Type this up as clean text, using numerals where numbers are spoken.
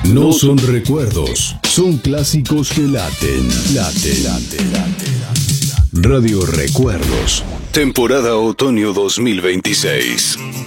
No son recuerdos, son clásicos que laten. Radio Recuerdos, temporada otoño 2026.